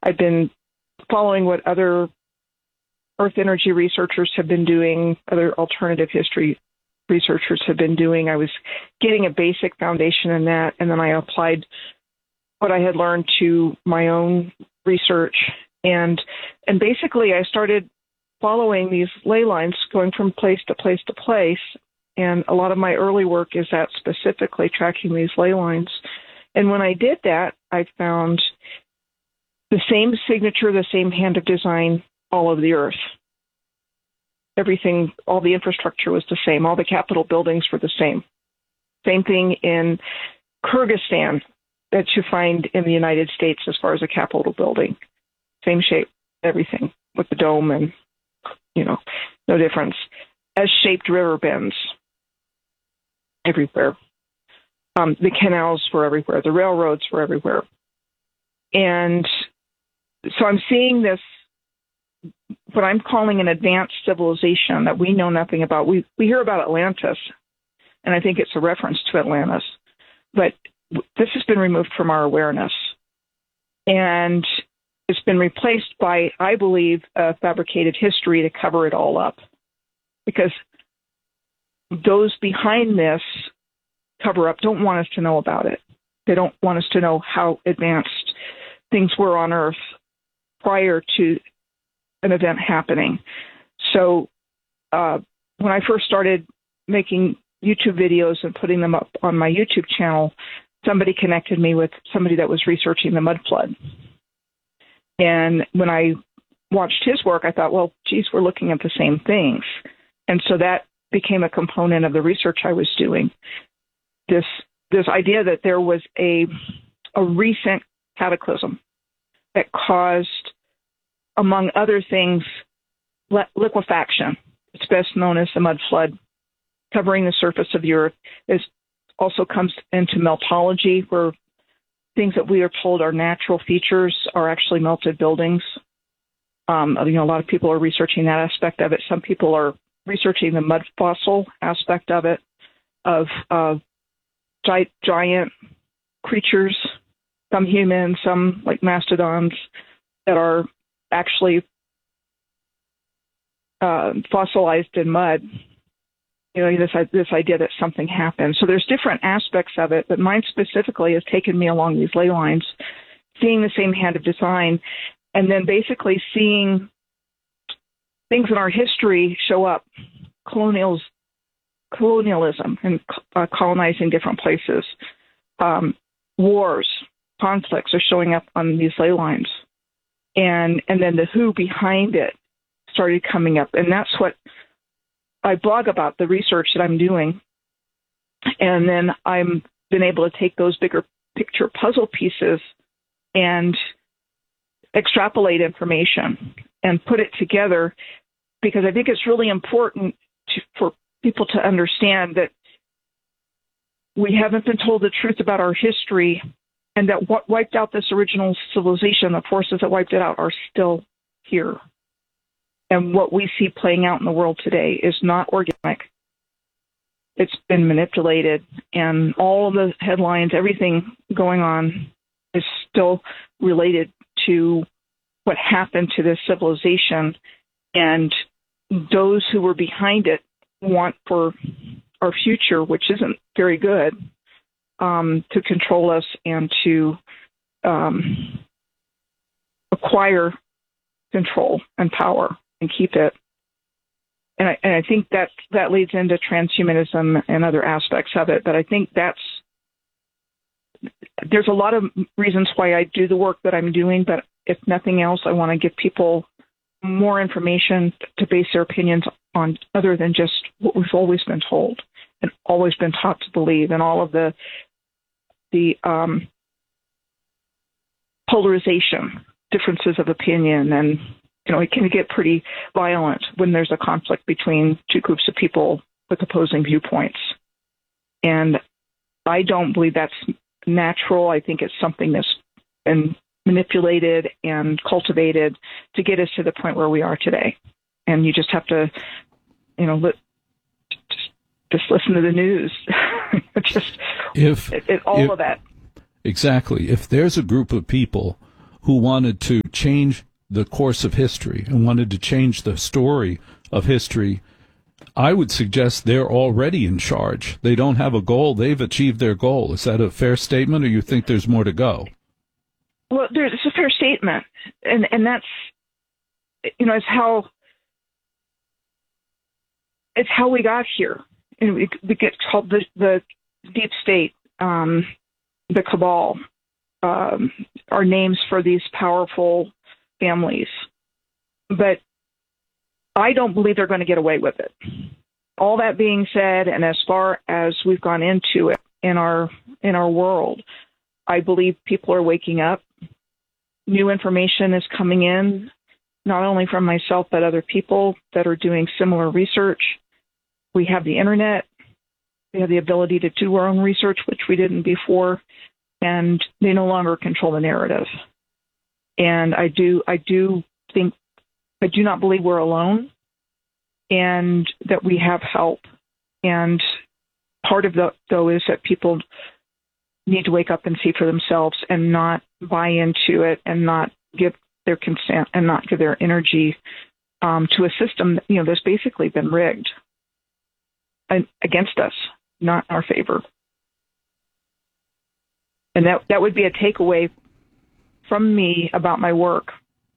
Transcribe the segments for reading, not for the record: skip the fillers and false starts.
I've been following what other Earth energy researchers have been doing, other alternative history researchers have been doing. I was getting a basic foundation in that, and then I applied what I had learned to my own research. And basically I started following these ley lines, going from place to place to place. And a lot of my early work is at specifically tracking these ley lines. And when I did that, I found the same signature, the same hand of design all over the Earth. Everything, all the infrastructure was the same. All the Capitol buildings were the same. Same thing in Kyrgyzstan that you find in the United States as far as a Capitol building. Same shape, everything, with the dome and, no difference. S-shaped river bends everywhere. The canals were everywhere. The railroads were everywhere. And so I'm seeing this, what I'm calling an advanced civilization that we know nothing about. We hear about Atlantis, and I think it's a reference to Atlantis, but this has been removed from our awareness. And it's been replaced by, I believe, a fabricated history to cover it all up. Because those behind this cover-up don't want us to know about it. They don't want us to know how advanced things were on Earth prior to an event happening. So when I first started making YouTube videos and putting them up on my YouTube channel, somebody connected me with somebody that was researching the mud flood. And when I watched his work, I thought, well, geez, we're looking at the same things. And so that became a component of the research I was doing. This idea that there was a recent cataclysm that caused, among other things, liquefaction. It's best known as the mud flood, covering the surface of the Earth. It also comes into meltology, where things that we are told are natural features are actually melted buildings. A lot of people are researching that aspect of it. Some people are researching the mud fossil aspect of it, of giant creatures, some human, some like mastodons, that are actually fossilized in mud. This idea that something happened. So there's different aspects of it, but mine specifically has taken me along these ley lines, seeing the same hand of design, and then basically seeing things in our history show up, colonialism and colonizing different places, wars, conflicts are showing up on these ley lines, and then the who behind it started coming up, and that's what I blog about, the research that I'm doing, and then I've been able to take those bigger picture puzzle pieces and extrapolate information and put it together, because I think it's really important for people to understand that we haven't been told the truth about our history, and that what wiped out this original civilization, the forces that wiped it out, are still here. And what we see playing out in the world today is not organic. It's been manipulated, and all of the headlines, everything going on is still related to what happened to this civilization, and those who were behind it want for our future, which isn't very good, to control us and to acquire control and power and keep it. And I think that leads into transhumanism and other aspects of it. But I think there's a lot of reasons why I do the work that I'm doing. But if nothing else, I want to give people more information to base their opinions on, other than just what we've always been told and always been taught to believe, and all of the polarization, differences of opinion, and it can get pretty violent when there's a conflict between two groups of people with opposing viewpoints. And I don't believe that's natural. I think it's something that's been manipulated and cultivated to get us to the point where we are today. And you just have to, just listen to the news. All of that. Exactly. If there's a group of people who wanted to change the course of history and wanted to change the story of history, I would suggest they're already in charge. They don't have a goal. They've achieved their goal. Is that a fair statement, or you think there's more to go? Well, it's a fair statement. And that's, it's how we got here. And we get called the deep state, the cabal, are names for these powerful families. But I don't believe they're going to get away with it. All that being said, and as far as we've gone into it in our world, I believe people are waking up. New information is coming in, not only from myself, but other people that are doing similar research. We have the internet. We have the ability to do our own research, which we didn't before, and they no longer control the narrative. And I do not believe we're alone, and that we have help. And part of that, though, is that people need to wake up and see for themselves and not buy into it and not give their consent and not give their energy to a system that, that's basically been rigged against us, not in our favor. And that would be a takeaway from me about my work.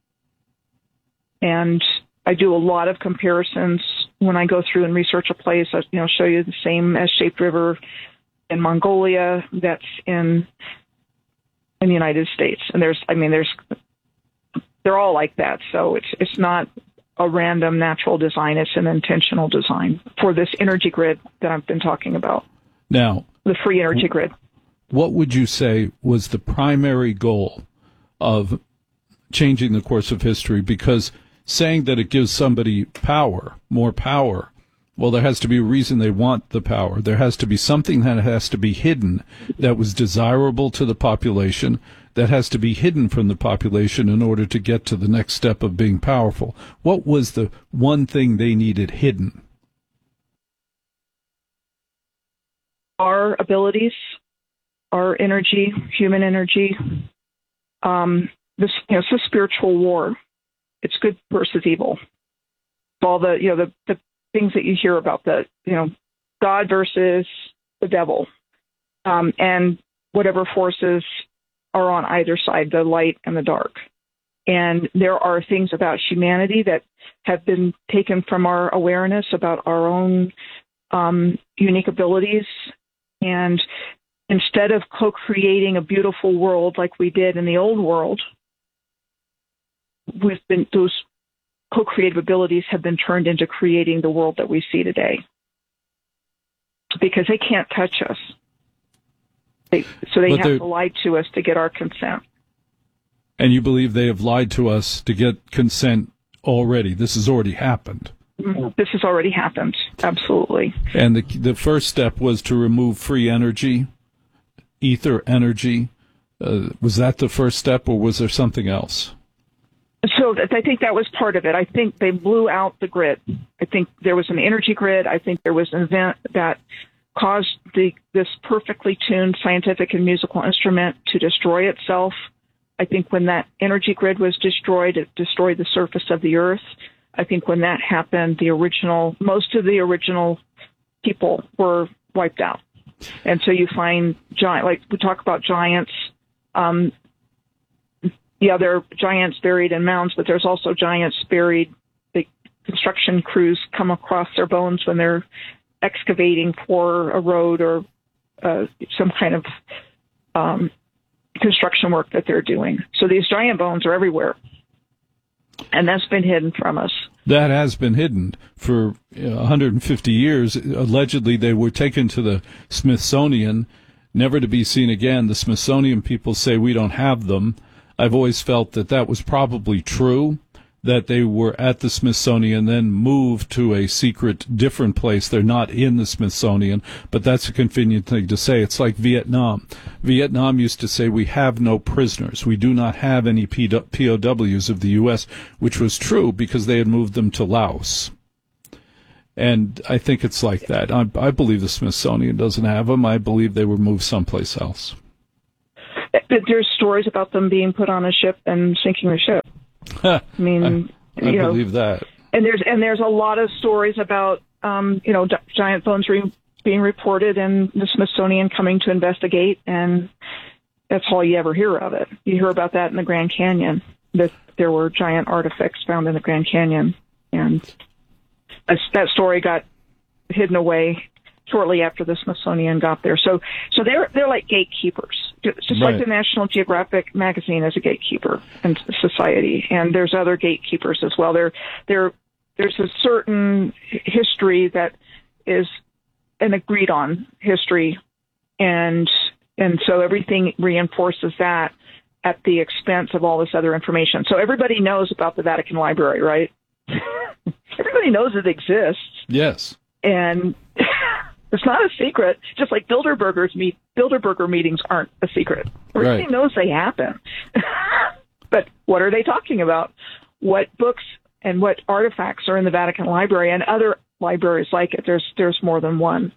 And I do a lot of comparisons when I go through and research a place. I show you the same as Shaped River in Mongolia that's in the United States. And they're all like that. So it's not a random natural design. It's an intentional design for this energy grid that I've been talking about. Now, the free energy grid. What would you say was the primary goal of changing the course of history? Because saying that it gives somebody power, more power, well, there has to be a reason they want the power. There has to be something that has to be hidden that was desirable to the population, that has to be hidden from the population in order to get to the next step of being powerful. What was the one thing they needed hidden? Our abilities, our energy, human energy. It's a spiritual war. It's good versus evil. All the things that you hear about, God versus the devil, and whatever forces are on either side, the light and the dark. And there are things about humanity that have been taken from our awareness about our own unique abilities. And instead of co-creating a beautiful world like we did in the old world, those co-creative abilities have been turned into creating the world that we see today. Because they can't touch us. They have to lie to us to get our consent. And you believe they have lied to us to get consent already? This has already happened. This has already happened, absolutely. And the first step was to remove free energy, ether energy. Was that the first step, or was there something else? So I think that was part of it. I think they blew out the grid. I think there was an energy grid. I think there was an event that caused this perfectly tuned scientific and musical instrument to destroy itself. I think when that energy grid was destroyed, it destroyed the surface of the earth. I think when that happened, most of the original people were wiped out. And so you find like we talk about giants. There are giants buried in mounds, but there's also giants buried. The construction crews come across their bones when they're excavating for a road or some kind of construction work that they're doing. So these giant bones are everywhere. And that's been hidden from us. That has been hidden for 150 years. Allegedly, they were taken to the Smithsonian, never to be seen again. The Smithsonian people say we don't have them. I've always felt that was probably true, that they were at the Smithsonian, then moved to a secret, different place. They're not in the Smithsonian, but that's a convenient thing to say. It's like Vietnam. Vietnam used to say, we have no prisoners. We do not have any POWs of the U.S., which was true because they had moved them to Laos. And I think it's like that. I believe the Smithsonian doesn't have them. I believe they were moved someplace else. There's stories about them being put on a ship and sinking the ship. I mean, I believe that. And there's a lot of stories about giant bones being reported and the Smithsonian coming to investigate, and that's all you ever hear of it. You hear about that in the Grand Canyon, that there were giant artifacts found in the Grand Canyon, and that story got hidden away shortly after the Smithsonian got there. So they're like gatekeepers, just right. like the National Geographic magazine is a gatekeeper in society, and there's other gatekeepers as well. There's a certain history that is an agreed on history, and so everything reinforces that at the expense of all this other information. So everybody knows about the Vatican Library, right? Everybody knows it exists. Yes. And it's not a secret, just like Bilderberger meetings aren't a secret. Everybody knows they happen. But what are they talking about? What books and what artifacts are in the Vatican Library and other libraries like it? There's more than one.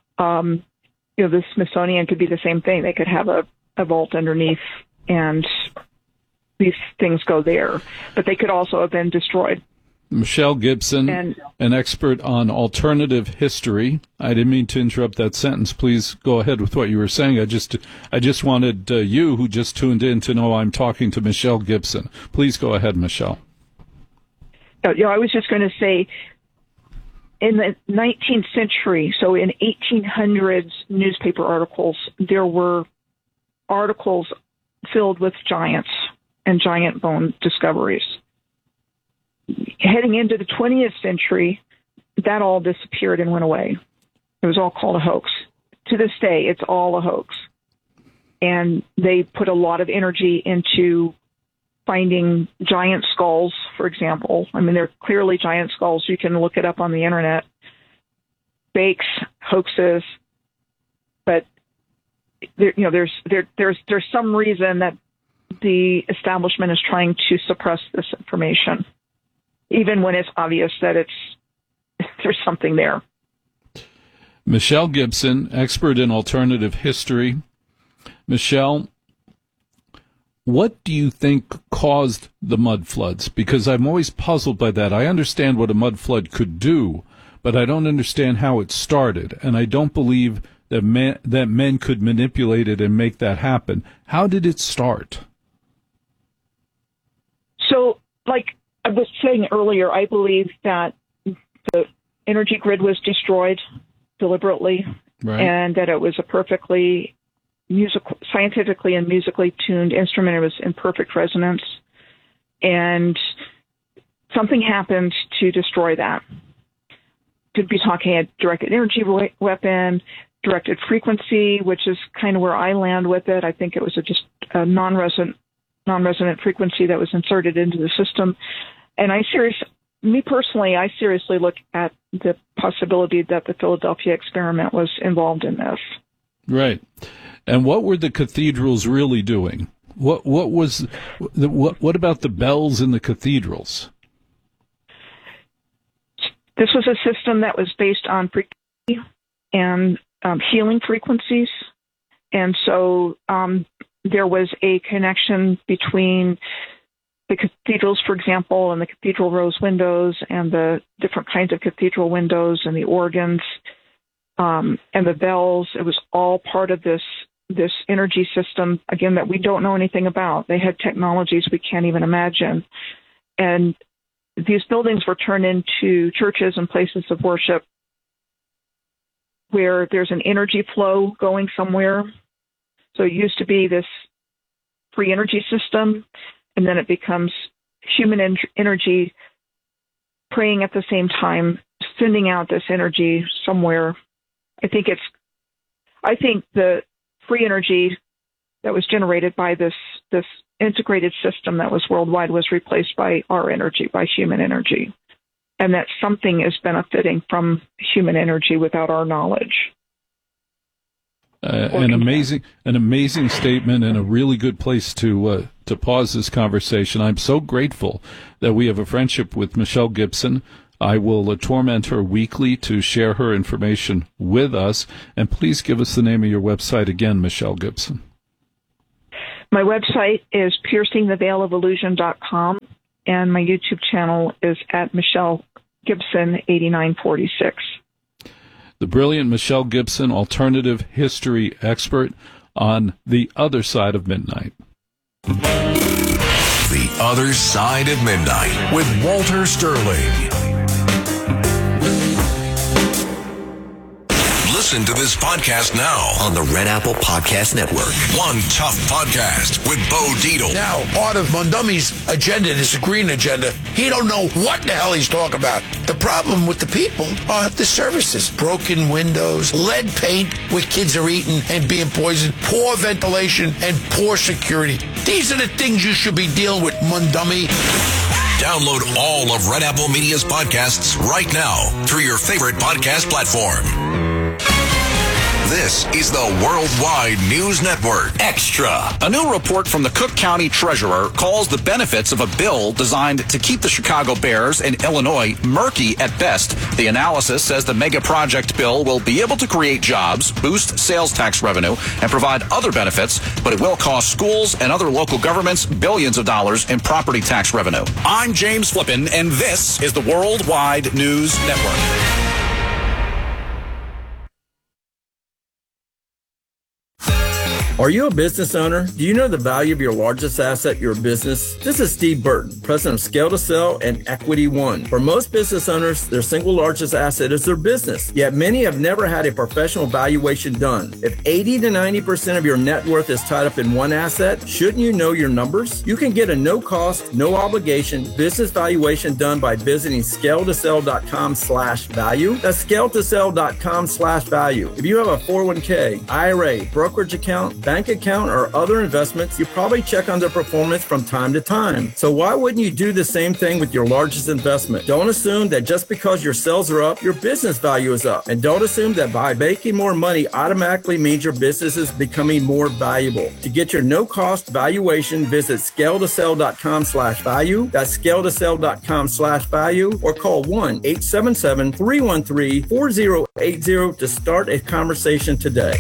The Smithsonian could be the same thing. They could have a vault underneath, and these things go there. But they could also have been destroyed. Michelle Gibson, an expert on alternative history. I didn't mean to interrupt that sentence. Please go ahead with what you were saying. I just wanted you, who just tuned in, to know I'm talking to Michelle Gibson. Please go ahead, Michelle. I was just going to say, in the 19th century, so in 1800s newspaper articles, there were articles filled with giants and giant bone discoveries. Heading into the 20th century, that all disappeared and went away. It was all called a hoax. To this day, it's all a hoax. And they put a lot of energy into finding giant skulls, for example. I mean, they're clearly giant skulls. You can look it up on the internet. Fakes, hoaxes, but there's some reason that the establishment is trying to suppress this information, even when it's obvious that there's something there. Michelle Gibson, expert in alternative history. Michelle, what do you think caused the mud floods? Because I'm always puzzled by that. I understand what a mud flood could do, but I don't understand how it started, and I don't believe that men could manipulate it and make that happen. How did it start? So, like I was saying earlier, I believe that the energy grid was destroyed deliberately, right, and that it was a perfectly scientifically and musically tuned instrument. It was in perfect resonance, and something happened to destroy that. Could be talking a directed energy weapon, directed frequency, which is kind of where I land with it. I think it was just a non-resonant frequency that was inserted into the system. And me personally, I seriously look at the possibility that the Philadelphia experiment was involved in this. Right. And what were the cathedrals really doing? What about the bells in the cathedrals? This was a system that was based on frequency and healing frequencies. And so there was a connection between the cathedrals, for example, and the cathedral rose windows and the different kinds of cathedral windows and the organs and the bells. It was all part of this energy system, again, that we don't know anything about. They had technologies we can't even imagine. And these buildings were turned into churches and places of worship where there's an energy flow going somewhere. So it used to be this free energy system, and then it becomes human energy praying at the same time, sending out this energy somewhere. I think the free energy that was generated by this integrated system that was worldwide was replaced by our energy, by human energy, and that something is benefiting from human energy without our knowledge. An amazing statement, and a really good place to pause this conversation. I'm so grateful that we have a friendship with Michelle Gibson. I will torment her weekly to share her information with us. And please give us the name of your website again, Michelle Gibson. My website is piercingtheveilofillusion.com, and my YouTube channel is at Michelle Gibson 8946. The brilliant Michelle Gibson, alternative history expert on The Other Side of Midnight. The Other Side of Midnight with Walter Sterling. Listen to this podcast now on the Red Apple Podcast Network. One Tough Podcast with Bo Dietl. Now, part of Mondumi's agenda, this green agenda, he don't know what the hell he's talking about. The problem with the people are the services. Broken windows, lead paint where kids are eating and being poisoned, poor ventilation, and poor security. These are the things you should be dealing with, Mondumi. Download all of Red Apple Media's podcasts right now through your favorite podcast platform. This is the Worldwide News Network Extra. A new report from the Cook County Treasurer calls the benefits of a bill designed to keep the Chicago Bears and Illinois murky at best. The analysis says the mega project bill will be able to create jobs, boost sales tax revenue, and provide other benefits, but it will cost schools and other local governments billions of dollars in property tax revenue. I'm James Flippin, and this is the Worldwide News Network. Are you a business owner? Do you know the value of your largest asset, your business? This is Steve Burton, president of Scale to Sell and Equity One. For most business owners, their single largest asset is their business. Yet many have never had a professional valuation done. If 80 to 90% of your net worth is tied up in one asset, shouldn't you know your numbers? You can get a no-cost, no-obligation business valuation done by visiting scaletosell.com/value. That's scaletosell.com/value. If you have a 401k, IRA, brokerage account, bank account, or other investments, you probably check on their performance from time to time. So why wouldn't you do the same thing with your largest investment? Don't assume that just because your sales are up, your business value is up. And don't assume that by making more money automatically means your business is becoming more valuable. To get your no-cost valuation, visit scaletosell.com/value. That's scaletosell.com/value, or call 1-877-313-4080 to start a conversation today.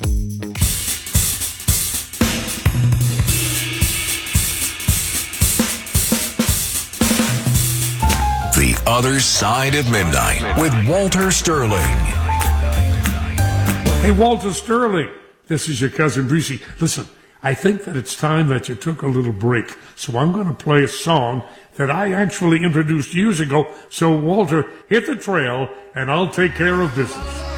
The Other Side of Midnight with Walter Sterling. Hey, Walter Sterling, this is your cousin Brucey. Listen, I think that it's time that you took a little break. So I'm going to play a song that I actually introduced years ago. So, Walter, hit the trail, and I'll take care of business.